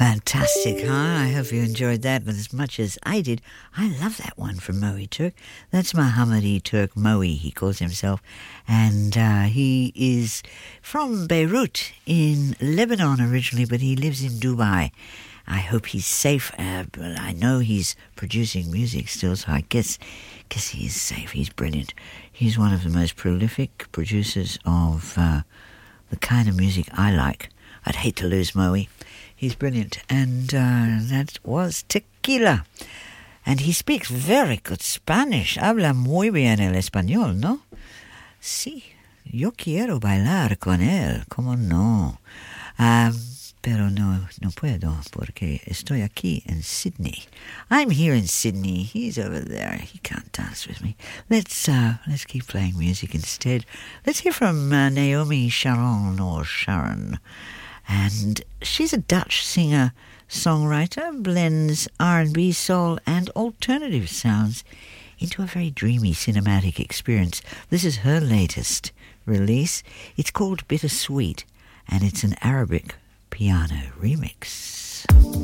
Fantastic, huh? I hope you enjoyed that as much as I did. I love that one from Moe Turk. That's Mohammadi Turk Moe, he calls himself. And he is from Beirut in Lebanon originally, but he lives in Dubai. I hope he's safe, but I know he's producing music still, so I guess he is safe. He's brilliant. He's one of the most prolific producers of the kind of music I like. I'd hate to lose Moe. He's brilliant. And that was Tequila. And he speaks very good Spanish. Habla muy bien el español, ¿no? Sí, yo quiero bailar con él. ¿Cómo no? Pero no puedo porque estoy aquí in Sydney. I'm here in Sydney. He's over there. He can't dance with me. Let's keep playing music instead. Let's hear from Naomi Sharon or Sharon. And she's a Dutch singer-songwriter, blends R&B, soul and alternative sounds into a very dreamy cinematic experience. This is her latest release. It's called Bittersweet, and it's an Arabic piano remix.